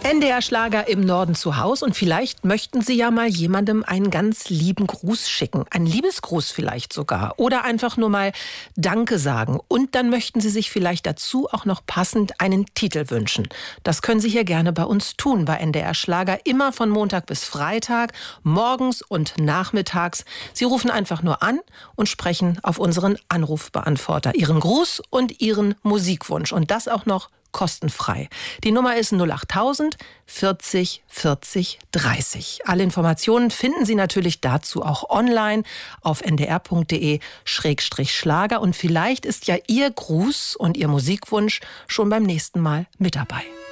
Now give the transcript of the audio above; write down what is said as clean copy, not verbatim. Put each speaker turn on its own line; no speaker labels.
NDR Schlager im Norden zu Haus und vielleicht möchten Sie ja mal jemandem einen ganz lieben Gruß schicken. Einen Liebesgruß vielleicht sogar. Oder einfach nur mal Danke sagen. Und dann möchten Sie sich vielleicht dazu auch noch passend einen Titel wünschen. Das können Sie hier gerne bei uns tun, bei NDR Schlager. Immer von Montag bis Freitag, morgens und nachmittags. Sie rufen einfach nur an und sprechen auf unseren Anrufbeantworter Ihren Gruß und Ihren Musikwunsch. Und das auch noch kostenfrei. Die Nummer ist 08000 40 40 30. Alle Informationen finden Sie natürlich dazu auch online auf ndr.de/Schlager. Und vielleicht ist ja Ihr Gruß und Ihr Musikwunsch schon beim nächsten Mal mit dabei.